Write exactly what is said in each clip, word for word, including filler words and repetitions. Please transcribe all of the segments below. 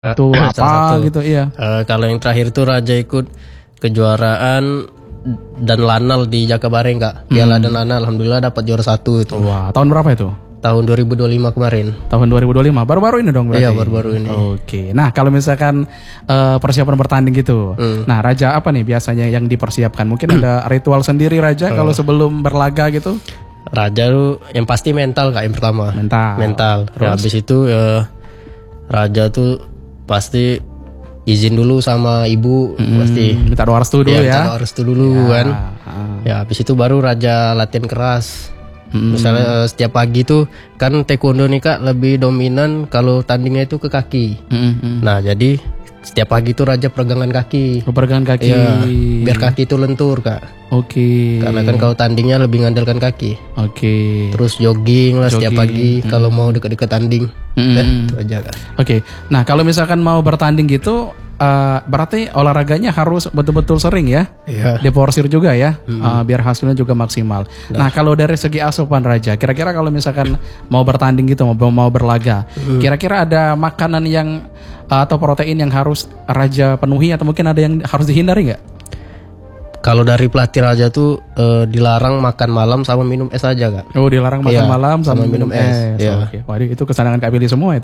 Itu Salah apa satu. gitu, iya. Uh, kalau yang terakhir itu Raja ikut kejuaraan dan Lanal di Jakabareng Kak. Piala Hmm. dan Lanal, alhamdulillah dapat juara satu itu. Wah, tahun berapa itu? Tahun dua ribu dua puluh lima kemarin. Tahun dua ribu dua puluh lima, baru-baru ini dong berarti? Iya, baru-baru ini. Oke, nah kalau misalkan uh, persiapan bertanding gitu, Hmm. nah Raja apa nih biasanya yang dipersiapkan? Mungkin ada ritual sendiri Raja kalau sebelum berlaga gitu? Raja tuh yang pasti mental Kak yang pertama. Mental. Mental. Ya, habis itu ya, Raja tuh pasti izin dulu sama ibu, Hmm, pasti minta doa restu dulu ya, ya? minta doa restu dulu kan. Ah. Ya habis itu baru Raja latihan keras. Hmm. Misalnya eh, setiap pagi tuh kan taekwondo nih Kak lebih dominan kalau tandingnya itu ke kaki. Hmm, hmm. Nah jadi setiap pagi tuh Raja pegangan kaki. Pegangan kaki. Iya, biar kaki itu lentur Kak. Oke. Karena kan kalau tandingnya lebih ngandalkan kaki. Oke. Terus jogging lah setiap Jogging. pagi kalau mau deket-deket tanding. Hmm. Eh, itu aja Kak. Oke, nah kalau misalkan mau bertanding gitu, uh, berarti olahraganya harus betul-betul sering ya, Iya. diporsir juga ya, uh, biar hasilnya juga maksimal. Nah kalau dari segi asupan Raja, kira-kira kalau misalkan mau bertanding gitu, mau mau berlaga, kira-kira ada makanan yang uh, atau protein yang harus Raja penuhi atau mungkin ada yang harus dihindari nggak? Kalau dari pelatih Raja tuh eh, dilarang makan malam sama minum es aja Kak. Oh dilarang makan Iya, malam sama, sama minum minum es. es, iya. Oke, waduh itu kesenangan Kak Billy semua itu.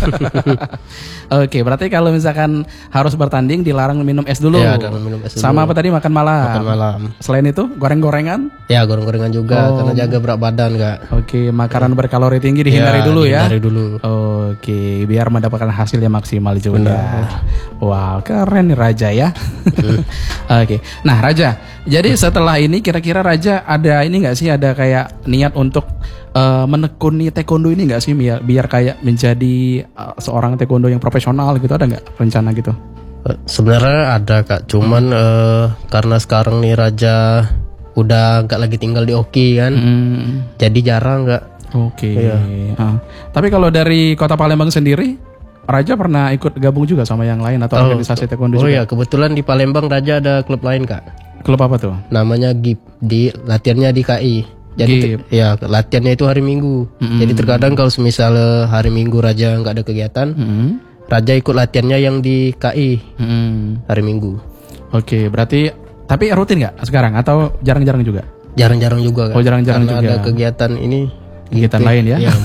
Oke, berarti kalau misalkan harus bertanding dilarang minum es dulu. Iya, dilarang minum es dulu. Sama apa tadi makan malam? Makan malam. Selain itu goreng-gorengan? Ya goreng-gorengan juga Oh. karena jaga berat badan Kak. Oke, makanan berkalori tinggi dihindari Ya, dulu ya. dihindari dulu. Oke, biar mendapatkan hasil yang maksimal juga. Wow, keren nih Raja ya. Oke, nah Raja, jadi setelah ini kira-kira Raja ada ini nggak sih, ada kayak niat untuk uh, menekuni taekwondo ini nggak sih, biar, biar kayak menjadi uh, seorang taekwondo yang profesional gitu, ada nggak rencana gitu? Eh, Sebenarnya ada Kak, cuman eh, karena sekarang nih Raja udah nggak lagi tinggal di Oki kan, Hmm, jadi jarang nggak. Oke. Iya. Ah. Tapi kalau dari Kota Palembang sendiri, Raja pernah ikut gabung juga sama yang lain atau organisasi taekwondo Oh juga? ya kebetulan di Palembang Raja ada klub lain Kak, Klub apa tuh? namanya G I P, di latihannya di K I. Jadi G I P. ya latihannya itu hari Minggu. Jadi terkadang kalau semisal hari Minggu Raja nggak ada kegiatan, Hmm. Raja ikut latihannya yang di K I Hmm. hari Minggu. Oke, berarti tapi rutin nggak sekarang atau jarang-jarang juga? Jarang-jarang juga Kak. Oh, jarang-jarang Karena juga. ada kegiatan ini. Kegiatan lain ya? Iya,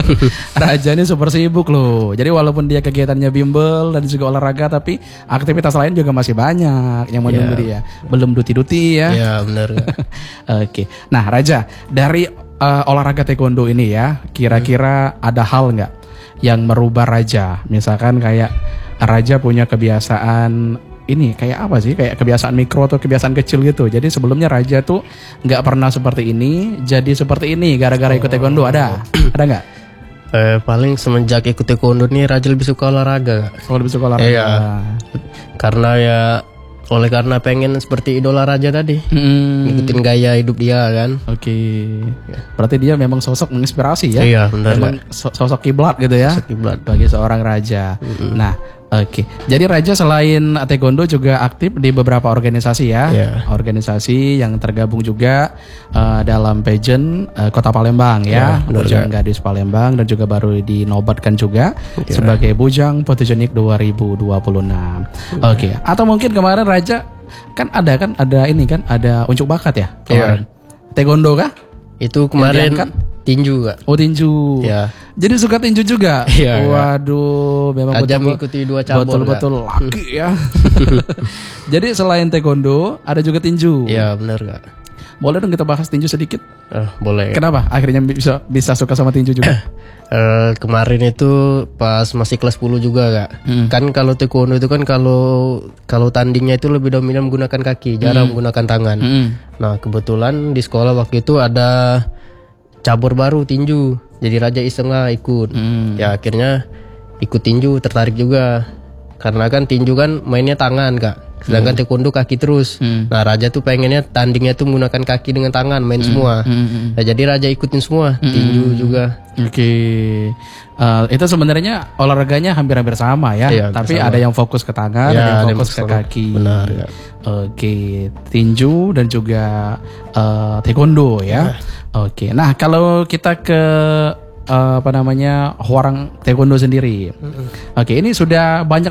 Raja ini super sibuk loh. Jadi walaupun dia kegiatannya bimbel dan juga olahraga, tapi aktivitas lain juga masih banyak yang menunggu dia. Belum duti-duti ya. Iya benar Kak. Oke. Nah Raja, dari uh, olahraga taekwondo ini ya, kira-kira ada hal nggak yang merubah Raja? Misalkan kayak Raja punya kebiasaan ini kayak apa sih? Kayak kebiasaan mikro atau kebiasaan kecil gitu. Jadi sebelumnya Raja tuh nggak pernah seperti ini, jadi seperti ini gara-gara ikut taekwondo. Ada? Ada nggak? Eh, paling semenjak ikut taekwondo nih Raja lebih suka olahraga Kak. Kalau lebih suka olahraga. Iya. Karena ya oleh karena pengen seperti idola Raja tadi, Hmm, ngikutin gaya hidup dia kan. Oke. Berarti dia memang sosok menginspirasi ya? Iya benar Memang Kak. so- sosok kiblat gitu ya? Kiblat. Bagi seorang Raja. Nah, oke. Jadi Raja selain taekwondo juga aktif di beberapa organisasi ya. Iya. Organisasi yang tergabung juga uh, dalam pageant uh, Kota Palembang ya. Iya, benar, Bujang Gadis Palembang, dan juga baru dinobatkan juga Iya. sebagai Bujang Fotogenik dua ribu dua puluh enam. Oke. Atau mungkin kemarin Raja kan ada kan ada ini kan ada unjuk bakat ya kemarin. Taekwondo kah? Itu kemarin diangkat? tinju Kak. Oh tinju. Iya. Jadi suka tinju juga. Iya, Waduh, memang Raja betul mengikuti dua cabur betul-betul laki ya. Jadi selain taekwondo ada juga tinju. Iya benar Kak. Boleh dong kita bahas tinju sedikit? Eh, boleh. Kenapa akhirnya bisa bisa suka sama tinju juga? Eh, kemarin itu pas masih kelas sepuluh juga Kak. Hmm. Kan kalau taekwondo itu kan kalau kalau tandingnya itu lebih dominan menggunakan kaki, jarang menggunakan tangan. Hmm. Nah, kebetulan di sekolah waktu itu ada cabur baru tinju. Jadi Raja iseng lah ikut. Hmm. Ya akhirnya ikut tinju, tertarik juga. Karena kan tinju kan mainnya tangan Kak. Sedangkan taekwondo kaki terus. Hmm. Nah Raja tuh pengennya tandingnya tuh menggunakan kaki dengan tangan, main semua. Hmm. Nah, jadi Raja ikutin semua, tinju juga. Oke. Eh, itu sebenarnya olahraganya hampir-hampir sama ya, Iya, tapi sama. ada yang fokus ke tangan, Iya, ada yang ada yang fokus ke fokus ke- kaki. benar, ya. Oke, tinju dan juga eh, taekwondo ya. Oke. Nah, kalau kita ke eh, apa namanya Hwarang Taekwondo sendiri. Oke, ini sudah banyak